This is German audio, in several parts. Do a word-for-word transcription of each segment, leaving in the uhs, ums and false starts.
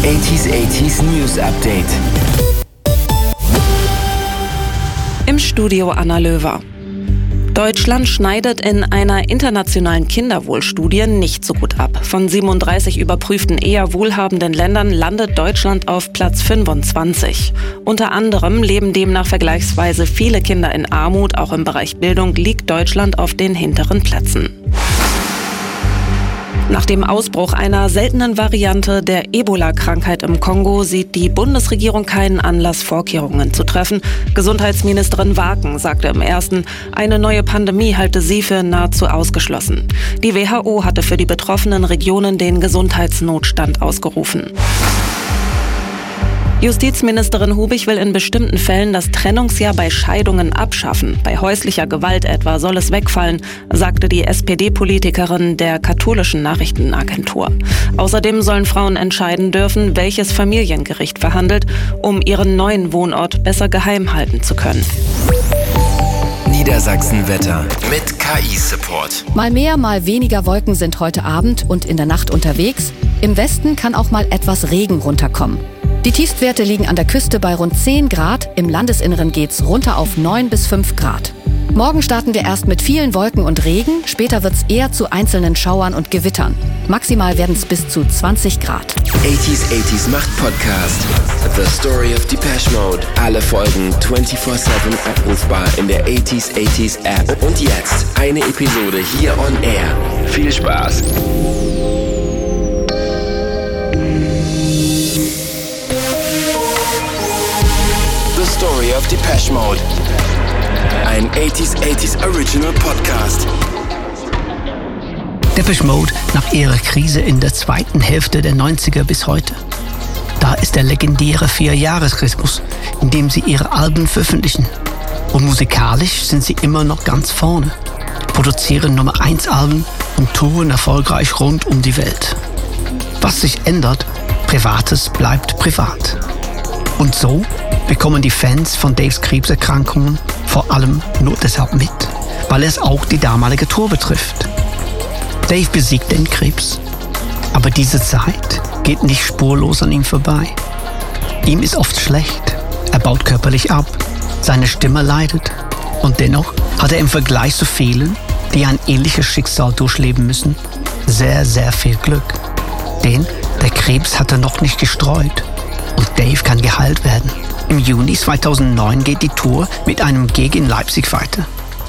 achtziger achtziger News Update. Im Studio Anna Löwer. Deutschland schneidet in einer internationalen Kinderwohlstudie nicht so gut ab. Von siebenunddreißig überprüften eher wohlhabenden Ländern landet Deutschland auf Platz fünfundzwanzig. Unter anderem leben demnach vergleichsweise viele Kinder in Armut. Auch im Bereich Bildung liegt Deutschland auf den hinteren Plätzen. Nach dem Ausbruch einer seltenen Variante der Ebola-Krankheit im Kongo sieht die Bundesregierung keinen Anlass, Vorkehrungen zu treffen. Gesundheitsministerin Waken sagte im Ersten, eine neue Pandemie halte sie für nahezu ausgeschlossen. Die W H O hatte für die betroffenen Regionen den Gesundheitsnotstand ausgerufen. Justizministerin Hubig will in bestimmten Fällen das Trennungsjahr bei Scheidungen abschaffen. Bei häuslicher Gewalt etwa soll es wegfallen, sagte die S P D-Politikerin der katholischen Nachrichtenagentur. Außerdem sollen Frauen entscheiden dürfen, welches Familiengericht verhandelt, um ihren neuen Wohnort besser geheim halten zu können. Niedersachsen-Wetter mit K I-Support. Mal mehr, mal weniger Wolken sind heute Abend und in der Nacht unterwegs. Im Westen kann auch mal etwas Regen runterkommen. Die Tiefstwerte liegen an der Küste bei rund zehn Grad, im Landesinneren geht's runter auf neun bis fünf Grad. Morgen starten wir erst mit vielen Wolken und Regen, später wird's eher zu einzelnen Schauern und Gewittern. Maximal werden's bis zu zwanzig Grad. achtziger achtziger macht Podcast. The Story of Depeche Mode. Alle Folgen vierundzwanzig sieben abrufbar in der achtziger achtziger App. Und jetzt eine Episode hier on Air. Viel Spaß! Story of Depeche Mode. Ein achtziger achtziger Original Podcast. Depeche Mode nach ihrer Krise in der zweiten Hälfte der neunziger bis heute. Da ist der legendäre Vierjahresrhythmus, in dem sie ihre Alben veröffentlichen. Und musikalisch sind sie immer noch ganz vorne, produzieren Nummer eins Alben und touren erfolgreich rund um die Welt. Was sich ändert, Privates bleibt privat. Und so bekommen die Fans von Daves Krebserkrankungen vor allem nur deshalb mit, weil es auch die damalige Tour betrifft. Dave besiegt den Krebs, aber diese Zeit geht nicht spurlos an ihm vorbei. Ihm ist oft schlecht, er baut körperlich ab, seine Stimme leidet und dennoch hat er im Vergleich zu vielen, die ein ähnliches Schicksal durchleben müssen, sehr, sehr viel Glück. Denn der Krebs hat er noch nicht gestreut und Dave kann geheilt werden. Im Juni zweitausendneun geht die Tour mit einem Gig in Leipzig weiter.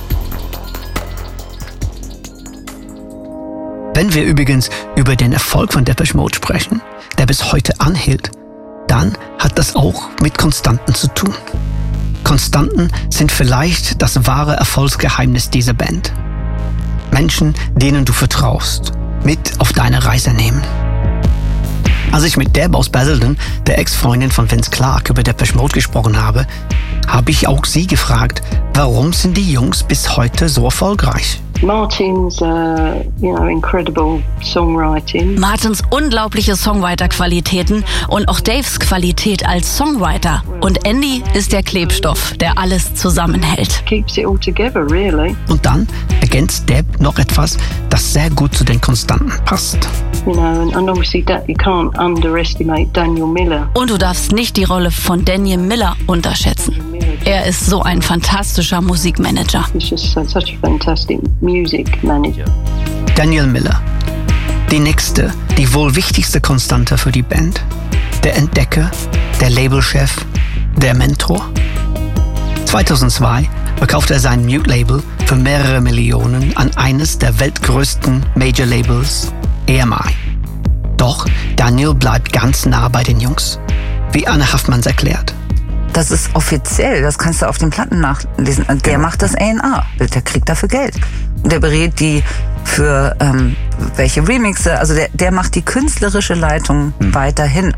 Wenn wir übrigens über den Erfolg von Depeche Mode sprechen, der bis heute anhält, dann hat das auch mit Konstanten zu tun. Konstanten sind vielleicht das wahre Erfolgsgeheimnis dieser Band. Menschen, denen du vertraust, mit auf deine Reise nehmen. Als ich mit Deb aus Basildon, der Ex-Freundin von Vince Clarke, über Depeche Mode gesprochen habe, habe ich auch sie gefragt, warum sind die Jungs bis heute so erfolgreich? Martin's, uh, you know, incredible songwriting. Martins unglaubliche Songwriter-Qualitäten und auch Daves Qualität als Songwriter. Und Andy ist der Klebstoff, der alles zusammenhält. Keeps it all together, really. Und dann ergänzt Deb noch etwas, das sehr gut zu den Konstanten passt. You know, and, and obviously that you can't underestimate Daniel Miller. Und du darfst nicht die Rolle von Daniel Miller unterschätzen. Er ist so ein fantastischer Musikmanager. He's just such a fantastic music manager. Daniel Miller. Die nächste, die wohl wichtigste Konstante für die Band. Der Entdecker, der Labelchef, der Mentor. zweitausendzwei verkaufte er sein Mute-Label für mehrere Millionen an eines der weltgrößten Major-Labels, E M I. Doch Daniel bleibt ganz nah bei den Jungs, wie Anne Haffmanns erklärt. Das ist offiziell, das kannst du auf den Platten nachlesen. Der ja. macht das A und R, der kriegt dafür Geld. Und der berät die für ähm, welche Remixe, also der, der macht die künstlerische Leitung hm. weiterhin.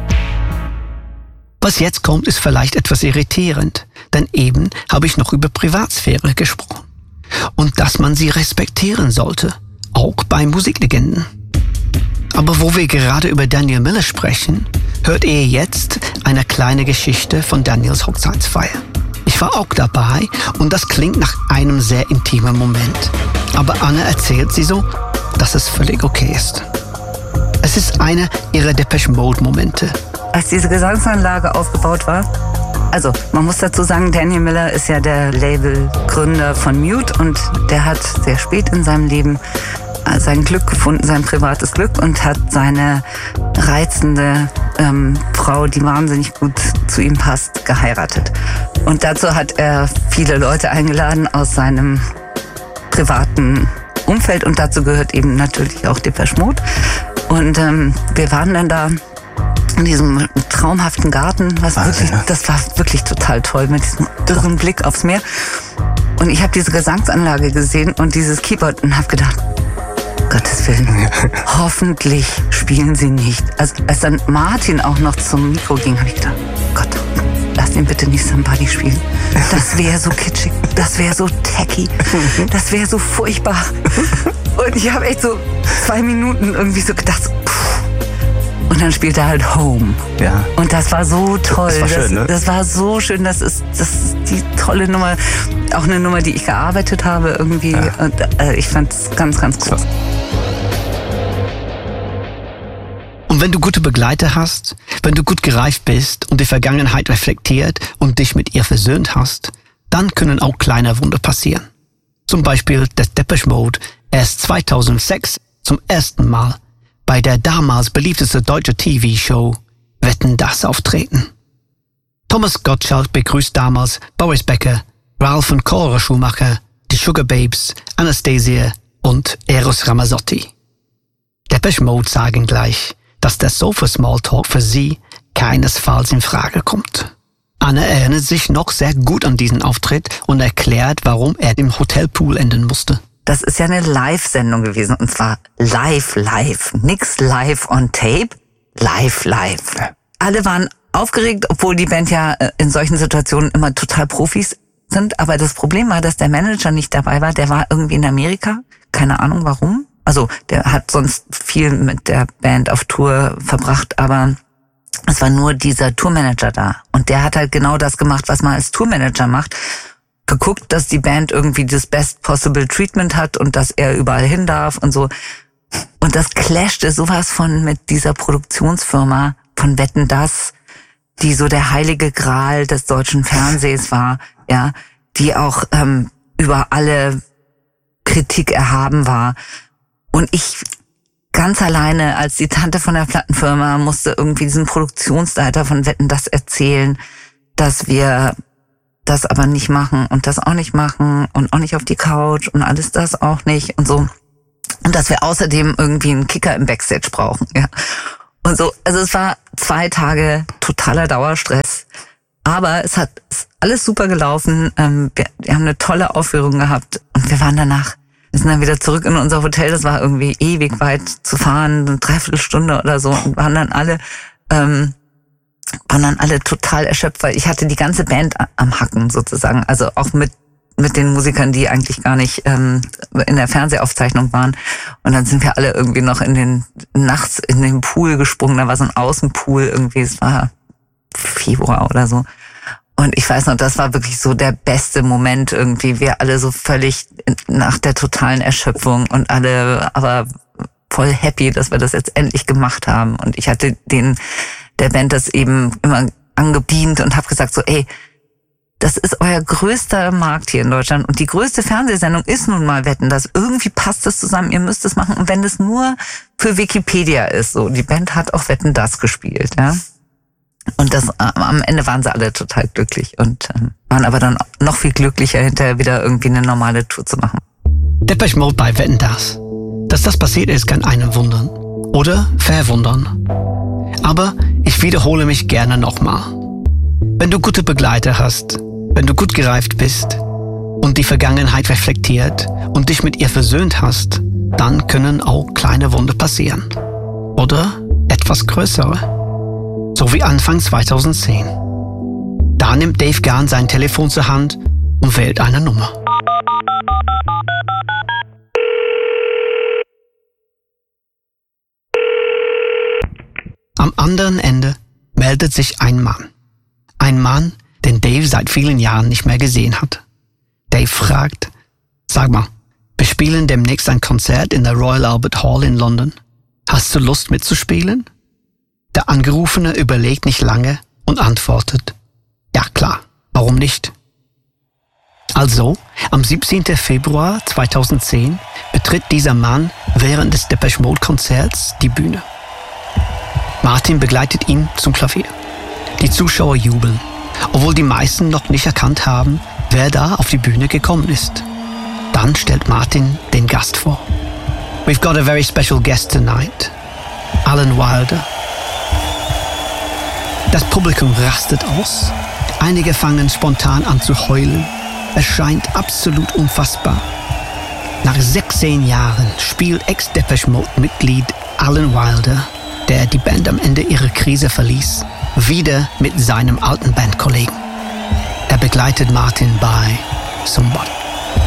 Was jetzt kommt, ist vielleicht etwas irritierend, denn eben habe ich noch über Privatsphäre gesprochen. Und dass man sie respektieren sollte, auch bei Musiklegenden. Aber wo wir gerade über Daniel Miller sprechen, hört ihr jetzt eine kleine Geschichte von Daniels Hochzeitsfeier. Ich war auch dabei und das klingt nach einem sehr intimen Moment. Aber Anne erzählt sie so, dass es völlig okay ist. Es ist einer ihrer Depeche Mode-Momente. Als diese Gesangsanlage aufgebaut war, also man muss dazu sagen, Daniel Miller ist ja der Labelgründer von Mute und der hat sehr spät in seinem Leben sein Glück gefunden, sein privates Glück und hat seine reizende ähm, Frau, die wahnsinnig gut zu ihm passt, geheiratet. Und dazu hat er viele Leute eingeladen aus seinem privaten Umfeld und dazu gehört eben natürlich auch Depeche Mode. Und ähm, wir waren dann da in diesem traumhaften Garten, was wirklich, das war wirklich total toll mit diesem irren Blick aufs Meer. Und ich habe diese Gesangsanlage gesehen und dieses Keyboard und habe gedacht, Gottes Willen, hoffentlich spielen sie nicht. Also, als dann Martin auch noch zum Mikro ging, habe ich gedacht, Gott, lass ihn bitte nicht Somebody spielen. Das wäre so kitschig, das wäre so tacky, das wäre so furchtbar. Und ich habe echt so zwei Minuten irgendwie so gedacht, pff. Und dann spielt er halt Home. Ja. Und das war so toll. Das war schön, das, ne? das war so schön. Das ist, das ist die tolle Nummer. Auch eine Nummer, die ich gearbeitet habe irgendwie. Ja. Und äh, ich fand es ganz, ganz groß. So. Und wenn du gute Begleiter hast, wenn du gut gereift bist und die Vergangenheit reflektiert und dich mit ihr versöhnt hast, dann können auch kleine Wunder passieren. Zum Beispiel, dass Depeche Mode erst zweitausendsechs zum ersten Mal bei der damals beliebtesten deutschen T V-Show Wetten, dass auftreten. Thomas Gottschalk begrüßt damals Boris Becker, Ralph und Cora Schumacher, die Sugar Babes, Anastasia und Eros Ramazzotti. Depeche Mode sagen gleich, dass der Sofa-Smalltalk für sie keinesfalls in Frage kommt. Anna erinnert sich noch sehr gut an diesen Auftritt und erklärt, warum er im Hotelpool enden musste. Das ist ja eine Live-Sendung gewesen und zwar live, live. Nix live on tape, live, live. Alle waren aufgeregt, obwohl die Band ja in solchen Situationen immer total Profis sind. Aber das Problem war, dass der Manager nicht dabei war. Der war irgendwie in Amerika. Keine Ahnung warum. Also der hat sonst viel mit der Band auf Tour verbracht, aber es war nur dieser Tourmanager da. Und der hat halt genau das gemacht, was man als Tourmanager macht. Geguckt, dass die Band irgendwie das Best Possible Treatment hat und dass er überall hin darf und so. Und das clashte sowas von mit dieser Produktionsfirma von Wetten, dass, die so der heilige Gral des deutschen Fernsehs war, ja, die auch ähm, über alle Kritik erhaben war. Und ich ganz alleine als die Tante von der Plattenfirma musste irgendwie diesen Produktionsleiter von Wetten, dass erzählen, dass wir das aber nicht machen und das auch nicht machen und auch nicht auf die Couch und alles das auch nicht und so. Und dass wir außerdem irgendwie einen Kicker im Backstage brauchen, ja. Und so, also es war zwei Tage totaler Dauerstress. Aber es hat ist alles super gelaufen. Ähm, wir, wir haben eine tolle Aufführung gehabt und wir waren danach, wir sind dann wieder zurück in unser Hotel. Das war irgendwie ewig weit zu fahren, eine Dreiviertelstunde oder so und waren dann alle, ähm, waren dann alle total erschöpft, weil ich hatte die ganze Band am Hacken sozusagen, also auch mit mit den Musikern, die eigentlich gar nicht ähm, in der Fernsehaufzeichnung waren. Und dann sind wir alle irgendwie noch in den nachts in den Pool gesprungen. Da war so ein Außenpool irgendwie, es war Februar oder so. Und ich weiß noch, das war wirklich so der beste Moment irgendwie. Wir alle so völlig nach der totalen Erschöpfung und alle aber voll happy, dass wir das jetzt endlich gemacht haben. Und ich hatte den der Band das eben immer angebiemt und habe gesagt so, ey, das ist euer größter Markt hier in Deutschland und die größte Fernsehsendung ist nun mal Wetten, dass irgendwie passt das zusammen, ihr müsst es machen und wenn das nur für Wikipedia ist, so, die Band hat auch Wetten, das gespielt, ja. Und das, am Ende waren sie alle total glücklich und ähm, waren aber dann noch viel glücklicher, hinterher wieder irgendwie eine normale Tour zu machen. Depeche Mode bei Wetten, das. Dass das passiert ist, kann einen wundern. Oder verwundern. Aber ich wiederhole mich gerne nochmal. Wenn du gute Begleiter hast, wenn du gut gereift bist und die Vergangenheit reflektiert und dich mit ihr versöhnt hast, dann können auch kleine Wunder passieren. Oder etwas größere. So wie Anfang zweitausendzehn. Da nimmt Dave Gahan sein Telefon zur Hand und wählt eine Nummer. Am anderen Ende meldet sich ein Mann. Ein Mann, den Dave seit vielen Jahren nicht mehr gesehen hat. Dave fragt, sag mal, wir spielen demnächst ein Konzert in der Royal Albert Hall in London. Hast du Lust mitzuspielen? Der Angerufene überlegt nicht lange und antwortet, ja klar, warum nicht? Also, am siebzehnten Februar zweitausendzehn betritt dieser Mann während des Depeche Mode Konzerts die Bühne. Martin begleitet ihn zum Klavier. Die Zuschauer jubeln, obwohl die meisten noch nicht erkannt haben, wer da auf die Bühne gekommen ist. Dann stellt Martin den Gast vor. We've got a very special guest tonight, Alan Wilder. Das Publikum rastet aus. Einige fangen spontan an zu heulen. Es scheint absolut unfassbar. Nach sechzehn Jahren spielt Ex-Depeche Mode-Mitglied Alan Wilder, der die Band am Ende ihrer Krise verließ, wieder mit seinem alten Bandkollegen. Er begleitet Martin bei Somebody.